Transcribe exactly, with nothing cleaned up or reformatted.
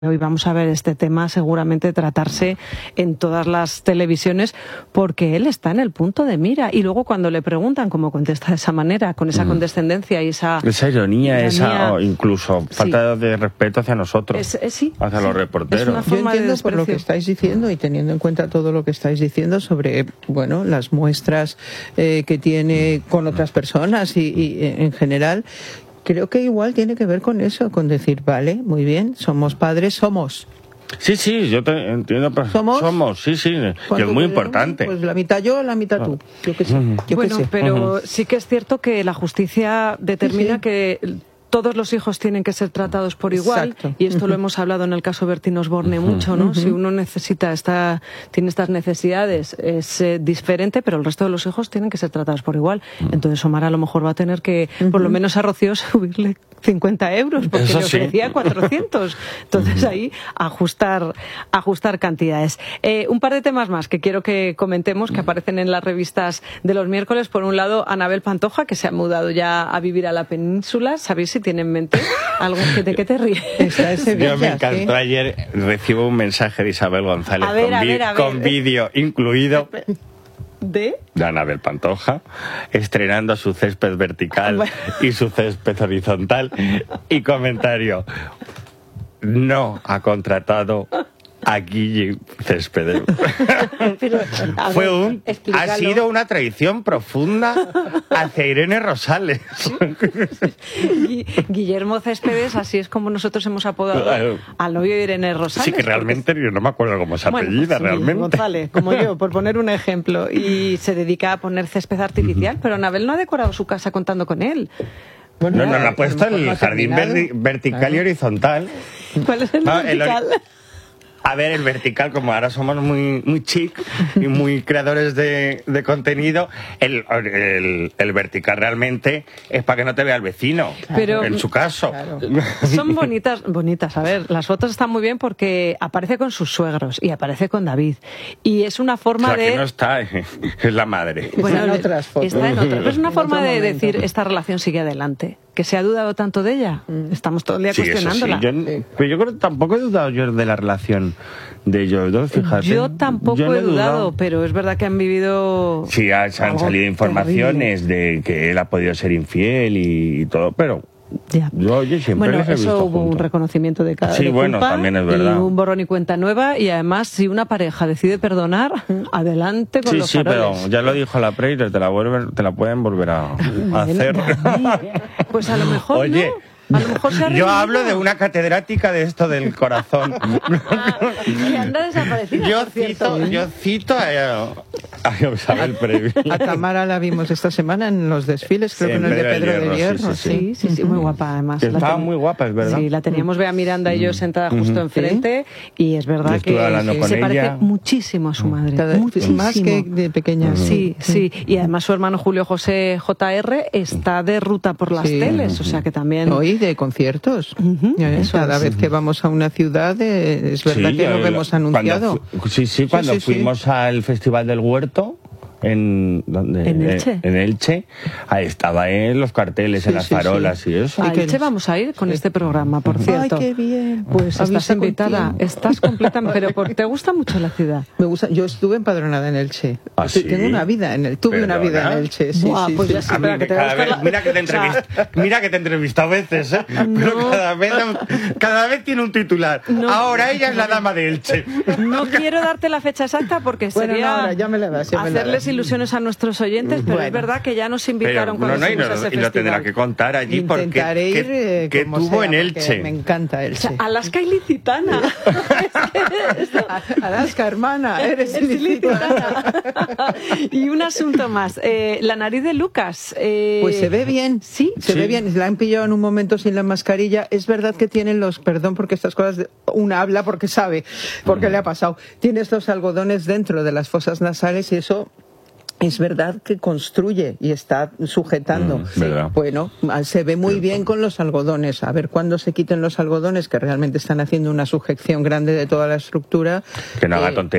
Hoy vamos a ver este tema seguramente tratarse en todas las televisiones porque él está en el punto de mira y luego cuando le preguntan cómo contesta de esa manera, con esa mm. condescendencia y esa... Esa ironía, ironía esa o incluso falta sí. de respeto hacia nosotros, es, es, sí, hacia sí. los reporteros. Yo entiendo por lo que estáis diciendo y teniendo en cuenta todo lo que estáis diciendo sobre bueno las muestras eh, que tiene con otras personas y, y en general... Creo que igual tiene que ver con eso, con decir, vale, muy bien, somos padres, somos. Sí, sí, yo te entiendo, pero somos, somos sí, sí, que es muy importante. Pues la mitad yo, la mitad tú, yo qué sé. Yo bueno, qué sé. pero uh-huh. sí que es cierto que la justicia determina sí, sí. que... todos los hijos tienen que ser tratados por igual. Exacto. Y esto uh-huh. lo hemos hablado en el caso Bertín Osborne uh-huh. mucho, ¿no? Uh-huh. Si uno necesita esta, tiene estas necesidades es eh, diferente, pero el resto de los hijos tienen que ser tratados por igual. Uh-huh. Entonces Omar a lo mejor va a tener que, uh-huh. por lo menos a Rocío, subirle cincuenta euros, porque Eso le ofrecía sí. cuatrocientos. Entonces uh-huh. ahí ajustar, ajustar cantidades. Eh, un par de temas más que quiero que comentemos, que aparecen en las revistas de los miércoles. Por un lado, Anabel Pantoja, que se ha mudado ya a vivir a la península. ¿Sabéis si tiene en mente algo que te, que te ríes? Yo me encantó, ¿sí? Ayer recibo un mensaje de Isabel González a ver, con, a ver, a ver. con vídeo incluido ¿de? de Anabel Pantoja estrenando su césped vertical bueno. y su césped horizontal y comentario: no ha contratado a Guille Céspedes. Pero, Fue ver, un, ha sido una traición profunda hacia Irene Rosales. Guillermo Céspedes, así es como nosotros hemos apodado claro. al novio de Irene Rosales. Sí, que realmente porque... yo no me acuerdo cómo se bueno, apellida pues, realmente. González, como yo, por poner un ejemplo. Y se dedica a poner césped artificial, uh-huh. pero Anabel no ha decorado su casa contando con él. Bueno, no, no, no ha puesto el jardín verdi- vertical claro. y horizontal. ¿Cuál es el ah, vertical? El or- A ver, el vertical, como ahora somos muy muy chic y muy creadores de, de contenido, el, el, el vertical realmente es para que no te vea el vecino, pero, en su caso. Claro. Son bonitas, bonitas. A ver, las fotos están muy bien porque aparece con sus suegros y aparece con David. Y es una forma o sea, de... que no está, es la madre. Bueno, está en otras fotos. Está en otras. Pero es una forma de momento. decir, esta relación sigue adelante. Que se ha dudado tanto de ella. Mm. Estamos todo el día sí, cuestionándola. Sí. Yo, pero yo creo que tampoco he dudado yo de la relación de ellos dos, fíjate. Yo tampoco yo no he dudado, dudado, pero es verdad que han vivido... Sí, ha, han salido informaciones terrible. de que él ha podido ser infiel y, y todo, pero... Ya. Yo, yo siempre bueno, les he eso visto hubo juntos. un reconocimiento de cada sí, de bueno, culpa, también es verdad. Y un borrón y cuenta nueva, y además si una pareja decide perdonar, adelante con sí, los sí, faroles. pero ya lo dijo la Preire, te la vuelven, te la pueden volver a, a hacer. Pues a lo mejor Oye, no. A lo mejor se ha yo hablo de una catedrática de esto del corazón. Que anda desaparecida, yo por cierto. cito, yo cito a, a Isabel Preire. A Tamara la vimos esta semana en los desfiles, creo sí, que en el de Pedro del Hierro. Hierro Sí, sí, sí, sí, sí, muy guapa además. Estaba ten... muy guapa, es verdad. Sí, la teníamos Bea Miranda y yo sentada justo uh-huh. enfrente y es verdad que sí, se parece ella. muchísimo a su madre. Cada, muchísimo. Más que de pequeña. Uh-huh. Sí, sí. Y además su hermano Julio José J R está de ruta por las sí. teles, o sea que también... Hoy de conciertos. Uh-huh. Eh, cada es. vez que vamos a una ciudad eh, es verdad sí, que lo hemos anunciado. Fu- sí, sí, cuando sí, sí, fuimos sí. al Festival del Huerto en ¿dónde? en Elche, en Elche ahí estaba en los carteles, sí, en las sí, farolas sí. y eso. A Elche vamos a ir con sí. este programa, por cierto. Ay, qué bien. Pues estás invitada, contigo? Estás completamente, pero por, ¿te gusta mucho la ciudad? Me gusta, yo estuve empadronada en Elche. ¿Ah, sí? Tengo una vida en el, tuve ¿Perdona? una vida en Elche. Sí, Buah, sí, pues sí. ya sí, a mí, que te cada vez, la... mira que te entrevista, o sea... mira que te entrevista a veces, ¿eh? No. Pero cada vez, cada vez tiene un titular. No. Ahora ella es la dama de Elche. No quiero darte la fecha exacta porque bueno, sería no, ahora, ya me la das, ya me hacerles la das. ilusiones a nuestros oyentes, pero bueno. es verdad que ya nos invitaron pero, cuando no, no, fuimos no, a ese y festival. lo tendrá que contar allí Intentaré porque ir, que, eh, que como tuvo sea, en Elche. Me encanta Elche. O sea, Alaska ilicitana. Es que Alaska, hermana, eres es ilicitana. Y un asunto más, eh, la nariz de Lucas. Eh... Pues se ve bien, sí, se sí. ve bien. La han pillado en un momento sin la mascarilla. Es verdad que tienen los, perdón porque estas cosas, de, una habla porque sabe, porque mm. le ha pasado. Tiene estos algodones dentro de las fosas nasales y eso... Es verdad que construye y está sujetando. Mm, sí. Bueno, se ve muy bien con los algodones. A ver cuándo se quiten los algodones, que realmente están haciendo una sujeción grande de toda la estructura. Que no haga eh, tonterías.